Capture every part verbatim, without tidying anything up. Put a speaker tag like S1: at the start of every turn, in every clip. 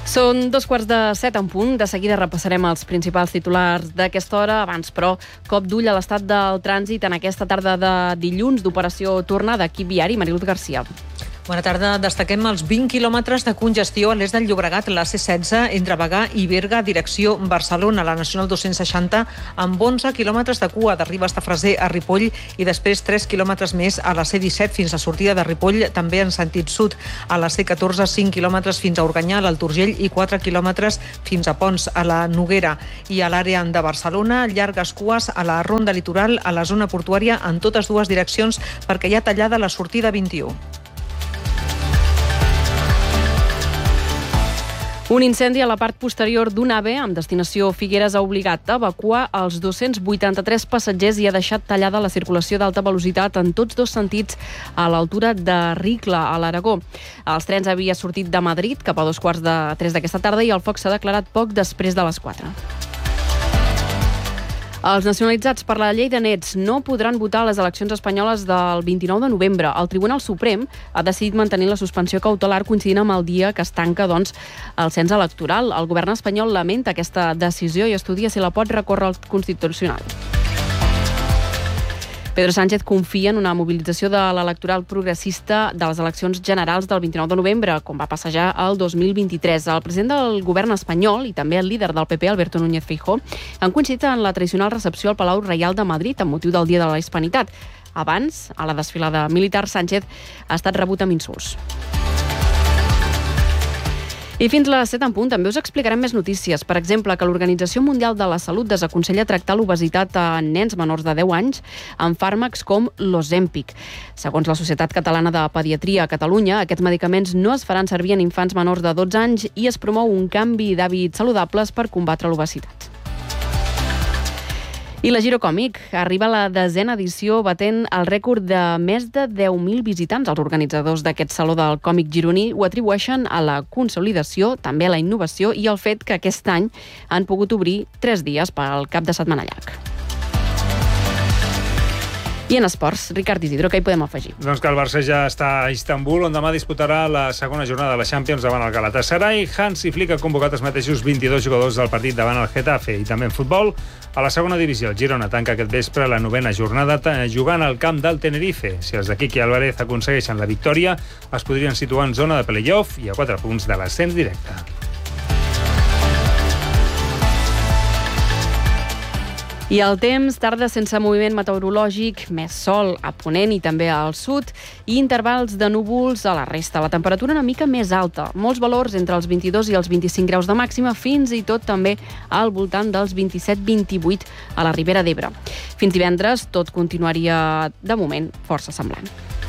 S1: Són dos quarts de set en punt. De seguida repassarem els principals titulars d'aquesta hora. Abans, però, cop d'ull a l'estat del trànsit en aquesta tarda de dilluns d'operació tornada. Equip viari, Mariluz Garcia.
S2: Bona tarda. Destaquem els vint quilòmetres de congestió a l'est del Llobregat, la C setze, entre Bagà i Berga, direcció Barcelona, la Nacional dos-cents seixanta, amb onze quilòmetres de cua de Ribes de Freser a Ripoll i després tres quilòmetres més a la C disset fins a sortida de Ripoll, també en sentit sud. A la C catorze, cinc quilòmetres fins a Organyà, a l'Alturgell, i quatre quilòmetres fins a Pons, a la Noguera. I a l'àrea de Barcelona, llargues cues a la ronda litoral, a la zona portuària, en totes dues direccions, perquè hi ha tallada la sortida vint-i-u.
S1: Un incendi a la part posterior d'un AVE amb destinació Figueres ha obligat a evacuar els dos-cents vuitanta-tres passatgers i ha deixat tallada la circulació d'alta velocitat en tots dos sentits a l'altura de Ricla, a l'Aragó. Els trens havien sortit de Madrid cap a dos quarts de tres d'aquesta tarda i el foc s'ha declarat poc després de les quatre. Els nacionalitzats per la llei de nets no podran votar a les eleccions espanyoles del vint-i-nou de novembre. El Tribunal Suprem ha decidit mantenir la suspensió cautelar coincidint amb el dia que es tanca, doncs, el cens electoral. El govern espanyol lamenta aquesta decisió i estudia si la pot recórrer al Constitucional. Pedro Sánchez confia en una mobilització de l'electorat progressista de les eleccions generals del vint-i-nou de novembre, com va passejar el dos mil vint-i-tres. El president del govern espanyol i també el líder del P P, Alberto Núñez Feijóo, han coincidit en la tradicional recepció al Palau Reial de Madrid amb motiu del Dia de la Hispanitat. Abans, a la desfilada militar, Sánchez ha estat rebut amb insults. I fins les set en punt també us explicarem més notícies. Per exemple, que l'Organització Mundial de la Salut desaconsella tractar l'obesitat a nens menors de deu anys amb fàrmacs com l'Ozempic. Segons la Societat Catalana de Pediatria a Catalunya, aquests medicaments no es faran servir en infants menors de dotze anys i es promou un canvi d'hàbits saludables per combatre l'obesitat. I la Girocòmic arriba a la desena edició batent el rècord de més de deu mil visitants. Els organitzadors d'aquest Saló del Còmic gironí ho atribueixen a la consolidació, també a la innovació i al fet que aquest any han pogut obrir tres dies pel cap de setmana llarg. I en esports, Ricard Isidro, què hi podem afegir?
S3: Doncs que el Barça ja està a Istanbul, on demà disputarà la segona jornada de la Champions davant el Galatasaray. Hansi Flick ha convocat els mateixos vint-i-dos jugadors del partit davant el Getafe. I també en futbol, a la segona divisió, el Girona tanca aquest vespre la novena jornada jugant al camp del Tenerife. Si els de Quique Álvarez aconsegueixen la victòria, es podrien situar en zona de play-off i a quatre punts de l'ascens directe. I el temps, tarda sense moviment meteorològic, més sol a ponent i també al sud, i intervals de núvols a la resta. La temperatura una mica més alta, molts valors entre els vint-i-dos i els vint-i-cinc graus de màxima, fins i tot també al voltant dels vint-i-set vint-i-vuit a la Ribera d'Ebre. Fins divendres tot continuaria, de moment, força semblant.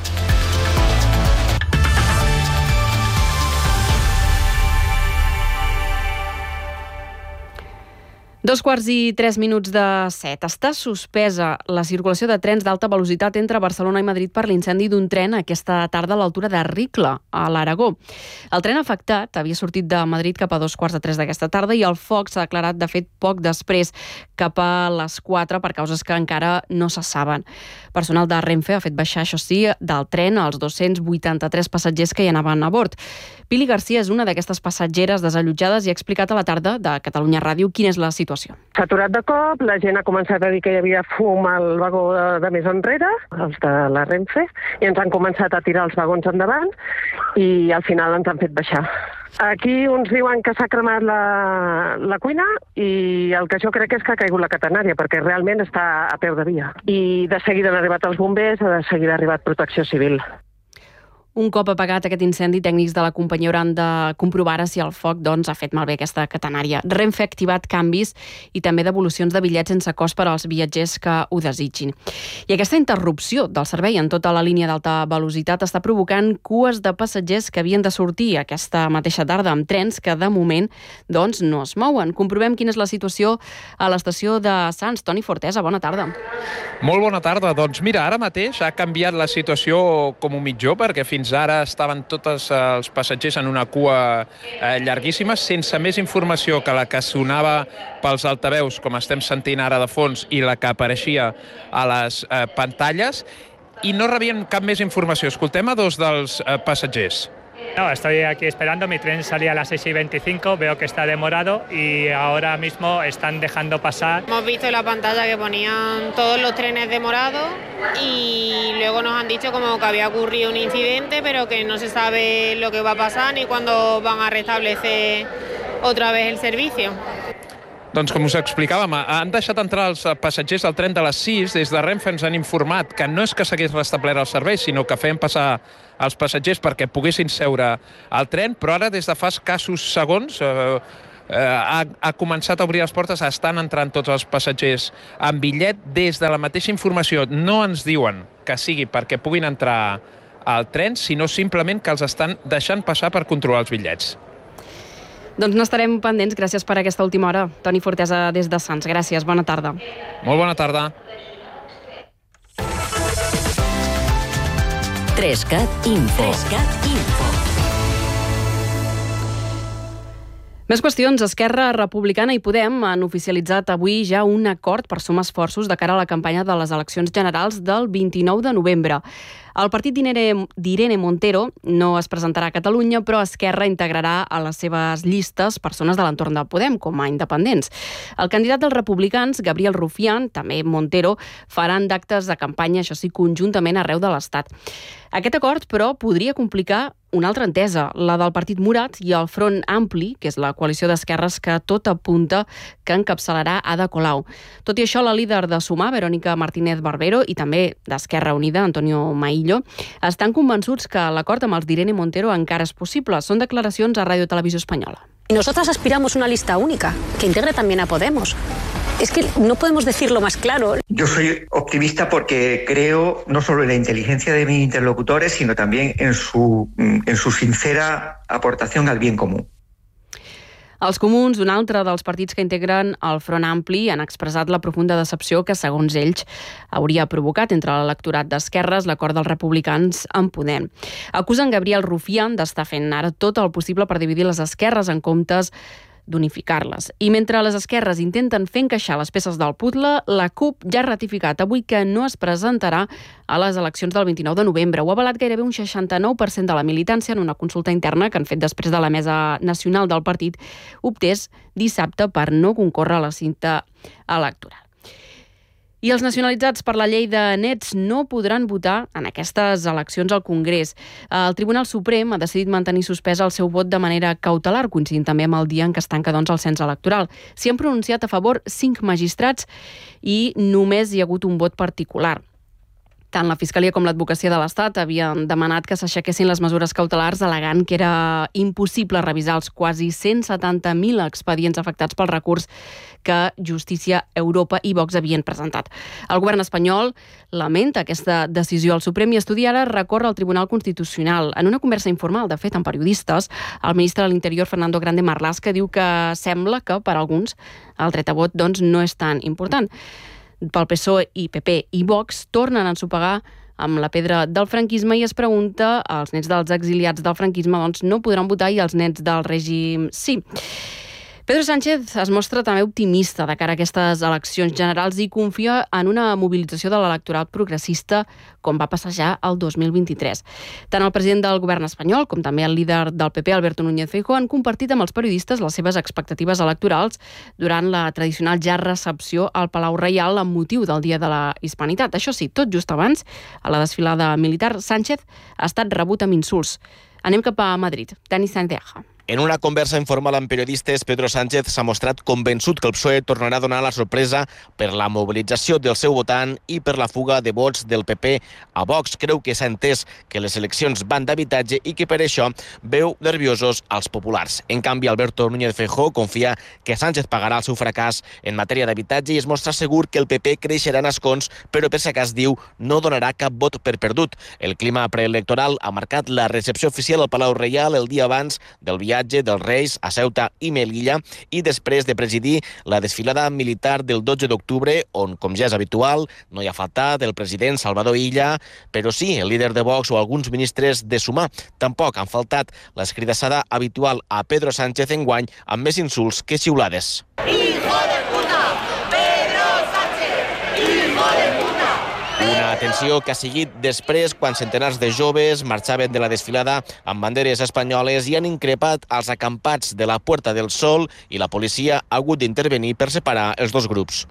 S3: Dos quarts i tres minuts de set. Està suspesa la circulació de trens d'alta velocitat entre Barcelona i Madrid per l'incendi d'un tren aquesta tarda a l'altura de Ricla, a l'Aragó. El tren afectat havia sortit de Madrid cap a dos quarts de tres d'aquesta tarda i el foc s'ha declarat, de fet, poc després, cap a les quatre, per causes que encara no se saben. Personal de Renfe ha fet baixar, això sí, del tren els dos-cents vuitanta-tres passatgers que hi anaven a bord. Pili Garcia és una d'aquestes passatgeres desallotjades i ha explicat a la tarda de Catalunya Ràdio quina és la situació.
S4: S'ha aturat de cop, la gent ha començat a dir que hi havia fum al vagó de, de més enrere, els de la Renfe, i ens han començat a tirar els vagons endavant i al final ens han fet baixar. Aquí uns diuen que s'ha cremat la, la cuina i el que jo crec és que ha caigut la catenària perquè realment està a peu de via. I de seguida han arribat els bombers, de seguida ha arribat Protecció Civil.
S1: Un cop apagat aquest incendi, tècnics de la companyia hauran de comprovar si el foc doncs, ha fet malbé aquesta catenària. Renfe ha activat canvis i també devolucions de bitllets sense cost per als viatgers que ho desitgin. I aquesta interrupció del servei en tota la línia d'alta velocitat està provocant cues de passatgers que havien de sortir aquesta mateixa tarda amb trens que de moment doncs, no es mouen. Comprovem quina és la situació a l'estació de Sants. Toni Fortesa, bona tarda.
S5: Molt bona tarda. Doncs mira, ara mateix ha canviat la situació com un mitjó perquè fins Fins ara estaven tots els passatgers en una cua eh, llarguíssima, sense més informació que la que sonava pels altaveus, com estem sentint ara de fons, i la que apareixia a les eh, pantalles, i no rebien cap més informació. Escoltem a dos dels eh, passatgers.
S6: No, estoy aquí esperando, mi tren salía a las seis y veinticinco, veo que está demorado y ahora mismo están dejando pasar.
S7: Hemos visto en la pantalla que ponían todos los trenes demorados y luego nos han dicho como que había ocurrido un incidente, pero que no se sabe lo que va a pasar ni cuándo van a restablecer otra vez el servicio.
S5: Doncs com us explicàvem, han deixat entrar els passatgers al tren de les sis. Des de Renfe ens han informat que no és que s'hagués restablert el servei, sinó que feien passar els passatgers perquè poguessin seure al tren, però ara des de fa escassos segons eh, eh, ha, ha començat a obrir les portes, estan entrant tots els passatgers amb bitllet. Des de la mateixa informació no ens diuen que sigui perquè puguin entrar al tren, sinó simplement que els estan deixant passar per controlar els bitllets.
S1: Doncs n'estarem pendents. Gràcies per aquesta última hora. Toni Fortesa, des de Sants. Gràcies. Bona tarda.
S5: Molt bona tarda.
S8: Trescat Info. Trescat Info.
S1: Més qüestions. Esquerra Republicana i Podem han oficialitzat avui ja un acord per sumar esforços de cara a la campanya de les eleccions generals del vint-i-nou de novembre. El partit d'Irene Montero no es presentarà a Catalunya, però Esquerra integrarà a les seves llistes persones de l'entorn de Podem, com a independents. El candidat dels republicans, Gabriel Rufián, també Montero, faran d'actes de campanya, això sí, conjuntament arreu de l'Estat. Aquest acord, però, podria complicar una altra entesa, la del Partit Morat i el Front Ampli, que és la coalició d'esquerres que tot apunta que encapçalarà Ada Colau. Tot i això, la líder de Sumar, Verónica Martínez Barbero, i també d'Esquerra Unida, Antonio Maillo, estan convençuts que l'acord amb els d'Irene Montero encara és possible. Són declaracions a Ràdio Televisió Espanyola.
S9: Nosotras aspiramos a una lista única, que integre también a Podemos. Es que no podemos decirlo más claro.
S10: Yo soy optimista porque creo no solo en la inteligencia de mis interlocutores, sino también en su, en su sincera aportación al bien común.
S1: Els comuns, un altre dels partits que integren el Front Ampli, han expressat la profunda decepció que, segons ells, hauria provocat entre l'electorat d'esquerres l'acord dels republicans amb Podem. Acusen Gabriel Rufián d'estar fent ara tot el possible per dividir les esquerres en comptes d'unificar-les. I mentre les esquerres intenten fer encaixar les peces del puzzle, la CUP ja ha ratificat avui que no es presentarà a les eleccions del vint-i-nou de novembre. Ho ha avalat gairebé un seixanta-nou per cent de la militància en una consulta interna que han fet després de la mesa nacional del partit optés dissabte per no concórrer a la cinta electoral. I els nacionalitzats per la llei de nets no podran votar en aquestes eleccions al Congrés. El Tribunal Suprem ha decidit mantenir suspès el seu vot de manera cautelar, coincidint també amb el dia en què es tanca doncs, el cens electoral. S'hi han pronunciat a favor cinc magistrats i només hi ha hagut un vot particular. Tant la Fiscalia com l'Advocacia de l'Estat havien demanat que s'aixequessin les mesures cautelars, al·legant que era impossible revisar els quasi cent setanta mil expedients afectats pel recurs que Justícia, Europa i Vox havien presentat. El govern espanyol lamenta aquesta decisió al Suprem i estudia ara recórrer al Tribunal Constitucional. En una conversa informal, de fet, amb periodistes, el ministre de l'Interior, Fernando Grande Marlaska, diu que sembla que, per alguns, el dret a vot doncs, no és tan important. Pel P S O E i P P i Vox tornen a ensopegar amb la pedra del franquisme i es pregunta els nets dels exiliats del franquisme doncs, no podran votar i els nets del règim sí. Pedro Sánchez es mostra també optimista de cara a aquestes eleccions generals i confia en una mobilització de l'electorat progressista com va passar ja el dos mil vint-i-tres. Tant el president del govern espanyol com també el líder del P P, Alberto Núñez Feijóo, han compartit amb els periodistes les seves expectatives electorals durant la tradicional ja recepció al Palau Reial amb motiu del Dia de la Hispanitat. Això sí, tot just abans, a la desfilada militar, Sánchez ha estat rebut amb insults. Anem cap a Madrid. Dani Sandeja.
S11: En una conversa informal amb periodistes, Pedro Sánchez s'ha mostrat convençut que el P S O E tornarà a donar la sorpresa per la mobilització del seu votant i per la fuga de vots del P P a Vox. Creu que s'ha entès que les eleccions van d'habitatge i que per això veu nerviosos als populars. En canvi, Alberto Núñez Feijóo confia que Sánchez pagarà el seu fracàs en matèria d'habitatge i es mostra segur que el P P creixerà en escons, però per si cas diu no donarà cap vot per perdut. El clima preelectoral ha marcat la recepció oficial al Palau Reial el dia abans del viatge dels Reis a Ceuta i Melilla i després de presidir la desfilada militar del dotze d'octubre, on, com ja és habitual, no hi ha faltat el president Salvador Illa, però sí el líder de Vox o alguns ministres de Sumar. Tampoc han faltat l'escridassada habitual a Pedro Sánchez enguany amb més insults que xiulades. Hijo de puta! Pedro Sánchez! Hijo de puta! Una Atenció que ha seguit després quan centenars de joves marxaven de la desfilada amb banderes espanyoles i han increpat els acampats de la Puerta del Sol i la policia ha hagut d'intervenir per separar els dos grups.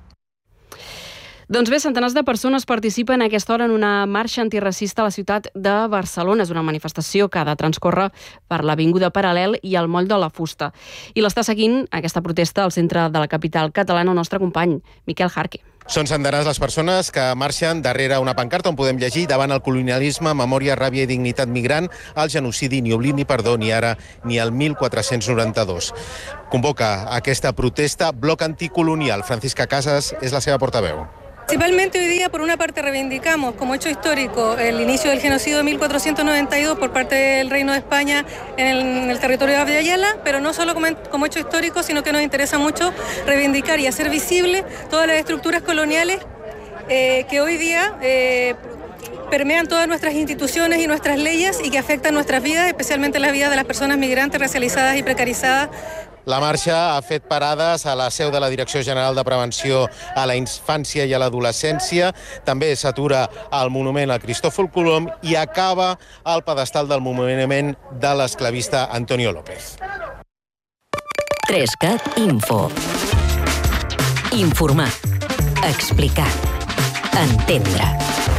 S1: Doncs bé, centenars de persones participen a aquesta hora en una marxa antiracista a la ciutat de Barcelona. És una manifestació que ha de transcórrer per l'Avinguda Paral·lel i el Moll de la Fusta. I l'està seguint aquesta protesta al centre de la capital catalana el nostre company, Miquel Jarque.
S12: Són centenars les persones que marxen darrere una pancarta on podem llegir davant el colonialisme, memòria, ràbia i dignitat migrant, el genocidi, ni oblit ni perdó, ni ara ni el mil quatre-cents noranta-dos. Convoca aquesta protesta Bloc Anticolonial. Francisca Casas és la seva portaveu.
S13: Principalmente hoy día, por una parte, reivindicamos como hecho histórico el inicio del genocidio de mil cuatrocientos noventa y dos por parte del Reino de España en el, en el territorio de Abya Yala, pero no solo como, como hecho histórico, sino que nos interesa mucho reivindicar y hacer visible todas las estructuras coloniales eh, que hoy día eh, permean todas nuestras instituciones y nuestras leyes y que afectan nuestras vidas, especialmente las vidas de las personas migrantes racializadas y precarizadas.
S12: La marxa ha fet parades a la seu de la Direcció General de Prevenció a la Infància i a l'Adolescència. També s'atura al monument a Cristòfol Colom i acaba al pedestal del monument de l'esclavista Antonio López.
S8: Trescat Info. Informar. Explicar. Entendre.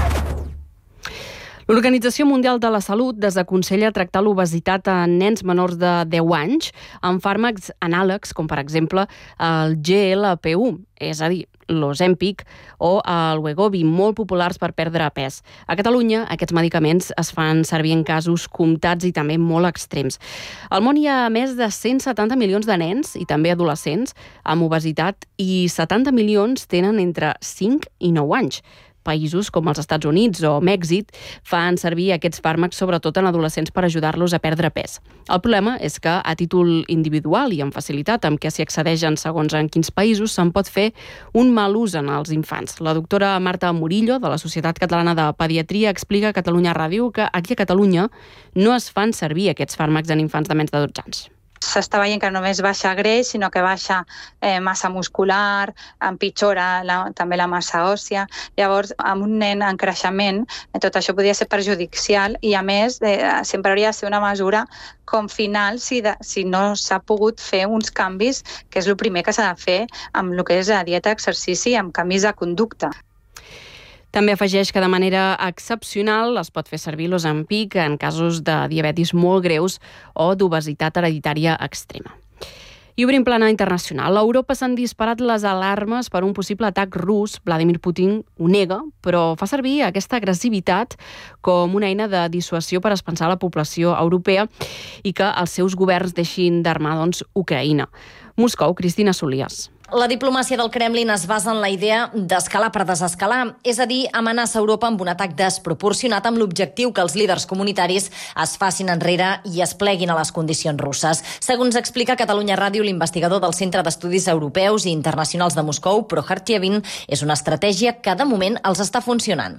S1: L'Organització Mundial de la Salut desaconsella tractar l'obesitat a nens menors de deu anys amb fàrmacs anàlegs, com per exemple el G L P U, és a dir, l'Ozempic o el Wegovy, molt populars per perdre pes. A Catalunya, aquests medicaments es fan servir en casos comptats i també molt extrems. Al món hi ha més de cent setanta milions de nens i també adolescents amb obesitat i setanta milions tenen entre cinc i nou anys. Països com els Estats Units o Mèxic fan servir aquests fàrmacs sobretot en adolescents per ajudar-los a perdre pes. El problema és que a títol individual i amb facilitat amb què s'hi accedeixen segons en quins països se'n pot fer un mal ús en els infants. La doctora Marta Murillo, de la Societat Catalana de Pediatria, explica a Catalunya Ràdio que aquí a Catalunya no es fan servir aquests fàrmacs en infants de menys de dotze anys.
S14: S'està veient que no només baixa greix, sinó que baixa eh, massa muscular, empitjora la, també la massa òssia. Llavors, amb un nen en creixement, tot això podria ser perjudicial i, a més, eh, sempre hauria de ser una mesura com final si, de, si no s'ha pogut fer uns canvis, que és el primer que s'ha de fer amb el que és la dieta, exercici, amb canvis de conducta.
S1: També afegeix que de manera excepcional es pot fer servir l'Ozempic en casos de diabetis molt greus o d'obesitat hereditària extrema. I obrim plana internacional. A Europa s'han disparat les alarmes per un possible atac rus. Vladimir Putin ho nega, però fa servir aquesta agressivitat com una eina de dissuasió per espensar la població europea i que els seus governs deixin d'armar, doncs, Ucraïna. Moscou, Cristina Solias.
S15: La diplomàcia del Kremlin es basa en la idea d'escalar per desescalar, és a dir, amenaça Europa amb un atac desproporcionat amb l'objectiu que els líders comunitaris es facin enrere i es pleguin a les condicions russes. Segons explica Catalunya Ràdio, l'investigador del Centre d'Estudis Europeus i Internacionals de Moscou, Prohartchevin, és una estratègia que de moment els està funcionant.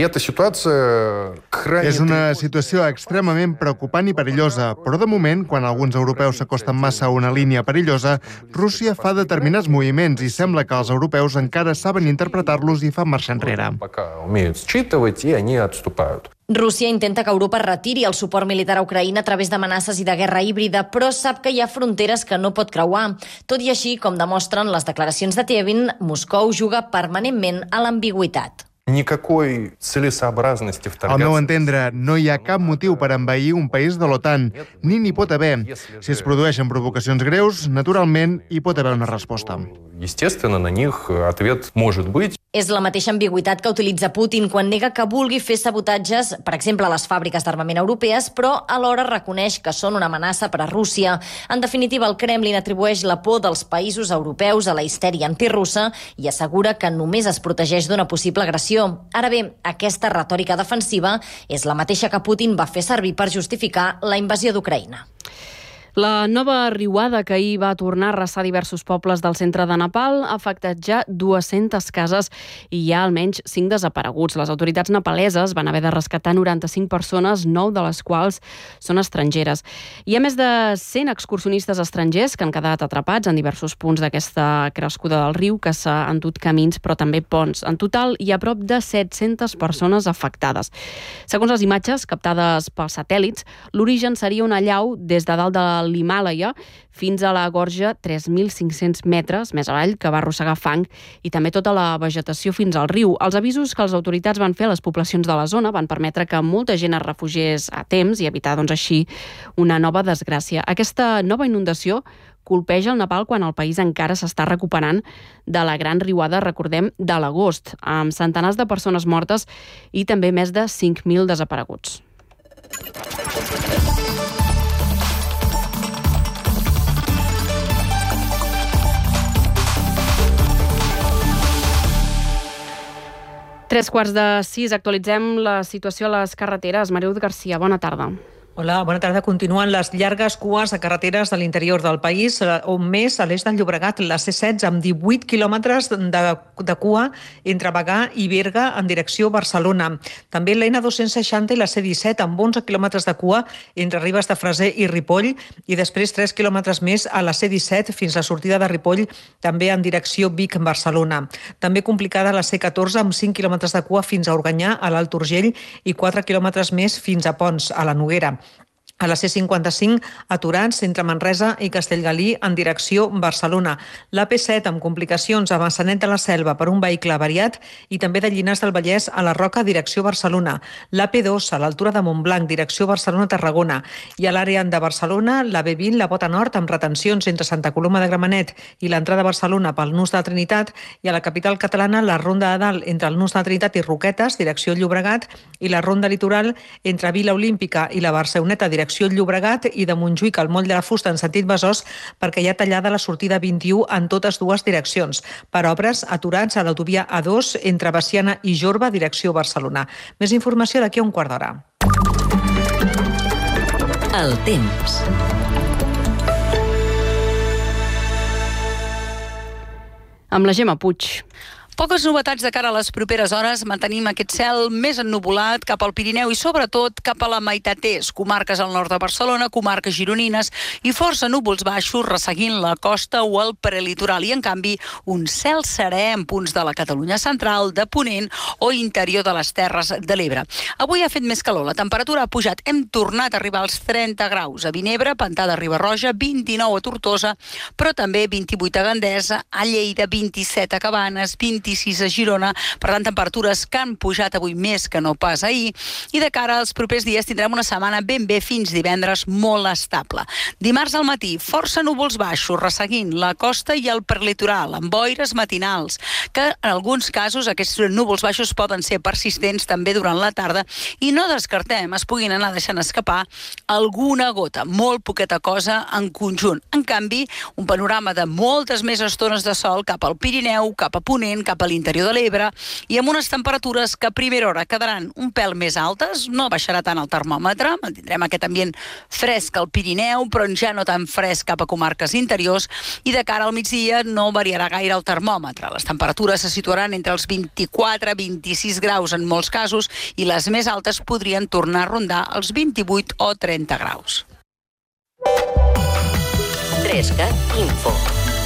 S16: És una situació extremament preocupant i perillosa, però de moment, quan alguns europeus s'acosten massa a una línia perillosa, Rússia fa determinats moviments i sembla que els europeus encara saben interpretar-los i fan marxa enrere.
S15: Rússia intenta que Europa retiri el suport militar a Ucraïna a través d'amenaces i de guerra híbrida, però sap que hi ha fronteres que no pot creuar. Tot i així, com demostren les declaracions de Tievin, Moscou juga permanentment a l'ambigüitat.
S16: Al meu entendre, no hi ha cap motiu per envair un país de l'OTAN, ni n'hi pot haver. Si es produeixen provocacions greus, naturalment hi pot haver una resposta.
S15: És la mateixa ambigüitat que utilitza Putin quan nega que vulgui fer sabotatges, per exemple, a les fàbriques d'armament europees, però alhora reconeix que són una amenaça per a Rússia. En definitiva, el Kremlin atribueix la por dels països europeus a la histèria antirussa i assegura que només es protegeix d'una possible agressió. Ara bé, aquesta retòrica defensiva és la mateixa que Putin va fer servir per justificar la invasió d'Ucraïna.
S1: La nova riuada que ahir va tornar a arrasar diversos pobles del centre de Nepal ha afectat ja dues-centes cases i hi ha almenys cinc desapareguts. Les autoritats nepaleses van haver de rescatar noranta-cinc persones, nou de les quals són estrangeres. Hi ha més de cent excursionistes estrangers que han quedat atrapats en diversos punts d'aquesta crescuda del riu que s'ha endut camins però també ponts. En total hi ha prop de set-centes persones afectades. Segons les imatges captades pels satèl·lits, l'origen seria una allau des de dalt de l'Himàlaia fins a la gorja tres mil cinc-cents metres més avall, que va arrossegar fang i també tota la vegetació fins al riu. Els avisos que les autoritats van fer a les poblacions de la zona van permetre que molta gent es refugiés a temps i evitar, doncs, així una nova desgràcia. Aquesta nova inundació colpeja el Nepal quan el país encara s'està recuperant de la gran riuada, recordem, de l'agost, amb centenars de persones mortes i també més de cinc mil desapareguts. Tres quarts de sis, actualitzem la situació a les carreteres. Mariud Garcia, bona tarda.
S2: Hola, bona tarda. Continuen les llargues cues a carreteres de l'interior del país, on més a l'eix del Llobregat, la C setze, amb divuit quilòmetres de, de cua entre Bagà i Berga en direcció Barcelona. També l'N dos-cents seixanta i la C disset, amb onze quilòmetres de cua entre Ribes de Freser i Ripoll, i després tres quilòmetres més a la C disset fins a la sortida de Ripoll, també en direcció Vic-Barcelona. També complicada la C catorze, amb cinc quilòmetres de cua fins a Organyà, a l'Alt Urgell, i quatre quilòmetres més fins a Pons, a la Noguera. A la C cinquanta-cinc, aturats entre Manresa i Castellgalí en direcció Barcelona. La P set amb complicacions a Maçanet de la Selva per un vehicle avariat i també de Llinars del Vallès a la Roca, direcció Barcelona. La P dos a l'altura de Montblanc, direcció Barcelona-Tarragona. I a l'àrea de Barcelona, la B vint, la Pota Nord, amb retencions entre Santa Coloma de Gramenet i l'entrada a Barcelona pel nus de la Trinitat, i a la capital catalana, la Ronda de Dalt entre el nus de la Trinitat i Roquetes, direcció Llobregat, i la Ronda Litoral entre Vila Olímpica i la Barceloneta, direcció Llobregat, i de Montjuïc al Moll de la Fusta en sentit Besòs, perquè hi ha tallada la sortida vint-i-u en totes dues direccions. Per obres, aturats a l'autovia A dos entre Baciana i Jorba, direcció Barcelona. Més informació d'aquí a un quart d'hora.
S8: El temps.
S1: Amb la Gemma Puig.
S3: Poques novetats de cara a les properes hores. Mantenim aquest cel més ennuvolat cap al Pirineu i sobretot cap a la meitat est, comarques al nord de Barcelona, comarques gironines i força núvols baixos resseguint la costa o el prelitoral, i en canvi un cel serè en punts de la Catalunya central, de Ponent o interior de les Terres de l'Ebre. Avui ha fet més calor, la temperatura ha pujat, hem tornat a arribar als trenta graus a Vinebre, Pantà de Riba-roja, vint-i-nou a Tortosa, però també vint-i-vuit a Gandesa, a Lleida, vint-i-set a Cabanes, vint-i-sis a Girona, per tant temperatures que han pujat avui més que no pas ahir, i de cara als propers dies tindrem una setmana ben bé fins divendres molt estable. Dimarts al matí, força núvols baixos resseguint la costa i el prelitoral, amb boires matinals, que en alguns casos aquests núvols baixos poden ser persistents també durant la tarda i no descartem es puguin anar deixant escapar alguna gota, molt poqueta cosa en conjunt. En canvi, un panorama de moltes més estones de sol cap al Pirineu, cap a Ponent, cap a l'interior de l'Ebre, i amb unes temperatures que a primera hora quedaran un pèl més altes, no baixarà tant el termòmetre, tindrem aquest ambient fresc al Pirineu, però ja no tan fresc cap a comarques interiors, i de cara al migdia no variarà gaire el termòmetre. Les temperatures se situaran entre els vint-i-quatre a vint-i-sis graus en molts casos, i les més altes podrien tornar a rondar els vint-i-vuit o trenta graus.
S8: tres cat Info.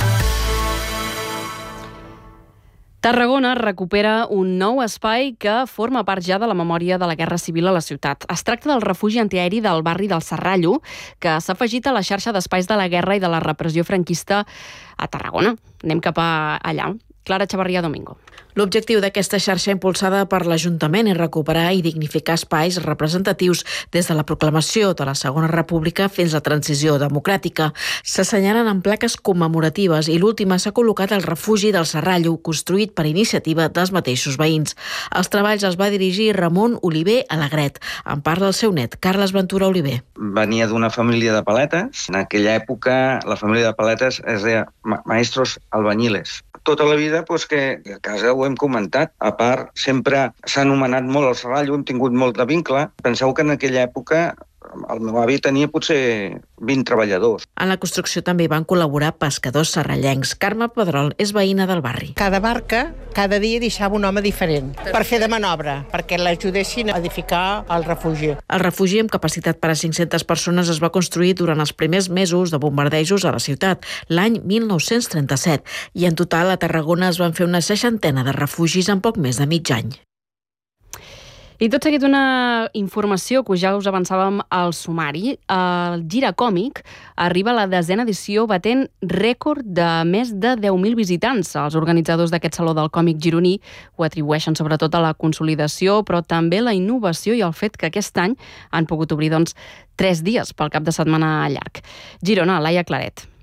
S1: Tarragona recupera un nou espai que forma part ja de la memòria de la Guerra Civil a la ciutat. Es tracta del refugi antiaeri del barri del Serrallo, que s'ha afegit a la xarxa d'espais de la guerra i de la repressió franquista a Tarragona. Anem cap a allà. Clara Chavarría Domingo.
S17: L'objectiu d'aquesta xarxa impulsada per l'Ajuntament és recuperar i dignificar espais representatius des de la proclamació de la Segona República fins a la transició democràtica. S'assenyalen en plaques commemoratives i l'última s'ha col·locat al refugi del Serrallo, construït per iniciativa dels mateixos veïns. Els treballs els va dirigir Ramon Oliver Alegret. En parla el seu net, Carles Ventura Oliver.
S18: Venia d'una família de paletes. En aquella època la família de paletes es deia maestros albañiles. Tota la vida, doncs, que a casa ho hem comentat. A part, sempre s'ha anomenat molt el Serrallo, hem tingut molt de vincle. Penseu que en aquella època el meu avi tenia potser vint treballadors.
S17: En la construcció també van col·laborar pescadors serrallencs. Carme Pedrol és veïna del barri.
S19: Cada barca, cada dia deixava un home diferent per fer de manobra, perquè l'ajudessin a edificar el refugi.
S17: El refugi amb capacitat per a cinc-centes persones es va construir durant els primers mesos de bombardejos a la ciutat, l'any mil nou-cents trenta-set, i en total a Tarragona es van fer una seixantena de refugis en poc més de mig any.
S1: I tot seguit una informació que ja us avançàvem al sumari. El Gira Còmic arriba a la desena edició batent rècord de més de deu mil visitants. Els organitzadors d'aquest Saló del Còmic gironí ho atribueixen sobretot a la consolidació, però també la innovació i el fet que aquest any han pogut obrir doncs, tres dies pel cap de setmana llarg. Girona, Laia Claret.